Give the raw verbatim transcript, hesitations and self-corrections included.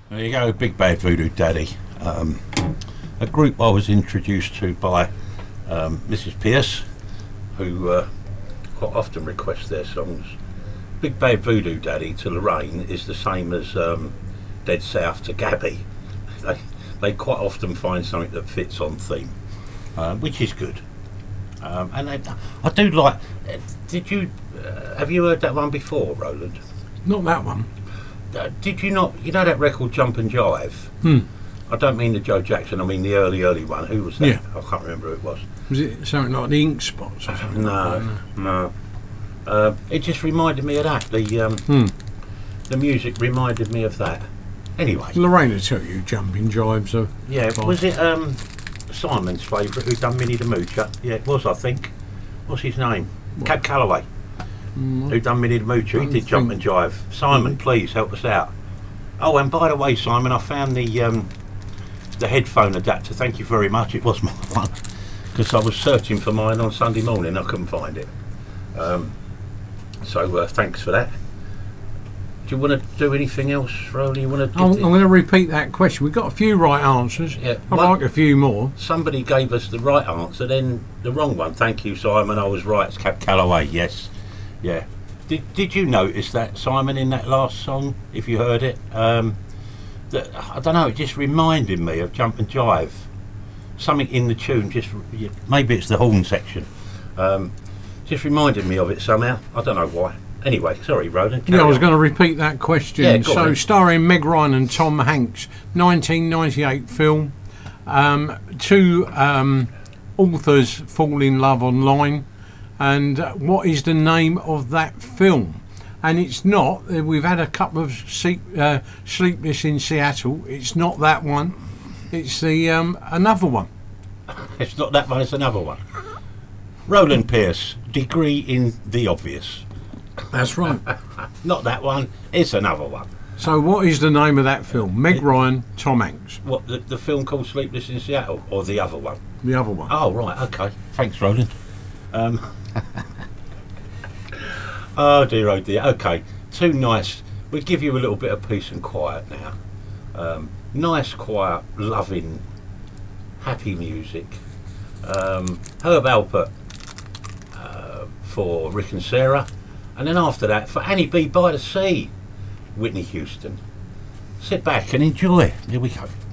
There you go, Big Bad Voodoo Daddy. Um, a group I was introduced to by um, Missus Pearce, who uh, quite often requests their songs. Big Bad Voodoo Daddy to Lorraine is the same as um, Dead South to Gabby. They, they quite often find something that fits on theme, uh, which is good. Um, and they, I do like. Uh, did you uh, have you heard that one before, Roland? Not that one. Uh, did you not? You know that record Jump and Jive? Hmm. I don't mean the Joe Jackson. I mean the early, early one. Who was that? Yeah. I can't remember who it was. Was it something like the Ink Spots or something? No, like that? no. Uh, it just reminded me of that. The um, Hmm. the music reminded me of that. Anyway. Lorraine will tell you jumping jives are. Yeah. fine. Was it um, Simon's favourite who done Minnie the Moocher? Yeah, it was. I think. What's his name? What? Cab Calloway. Mm, Who done Minnie the Moocher? He Don't did Jump and think- Jive. Simon, Mm. please help us out. Oh, and by the way, Simon, I found the um, the headphone adapter. Thank you very much. It was my one because I was searching for mine on Sunday morning. I couldn't find it. Um, so uh, thanks for that. Do you want to do anything else, Rolly? You want to? I'm, I'm going to repeat that question. We've got a few right answers. Yeah, I'd one- like a few more. Somebody gave us the right answer, then the wrong one. Thank you, Simon. I was right. It's Cab Calloway. Yes. Yeah. Did Did you notice that, Simon, in that last song? If you heard it, um, that I don't know. It just reminded me of Jump and Jive. Something in the tune. Just maybe it's the horn section. Um, just reminded me of it somehow. I don't know why. Anyway, sorry, Roland. Yeah, I was on. going to repeat that question. Yeah, go on so, then. starring Meg Ryan and Tom Hanks, nineteen ninety-eight film. Um, two um, authors fall in love online. And uh, what is the name of that film? And it's not. uh, We've had a couple of sleep, uh, Sleepless in Seattle. It's not that one. It's the um, another one. It's not that one. It's another one. Roland Pearce, degree in the obvious. That's right. Not that one. It's another one. So, what is the name of that film? Meg Ryan, Tom Hanks. What, the, the film called Sleepless in Seattle, or the other one? The other one. Oh, right, okay. Thanks, Roland. Um, oh, dear, oh, dear. Okay, too nice. We'll give you a little bit of peace and quiet now. Um, nice, quiet, loving, happy music. Um, Herb Alpert uh, for Rick and Sarah. And then after that, for Annie B by the Sea, Whitney Houston. Sit back and enjoy. Here we go.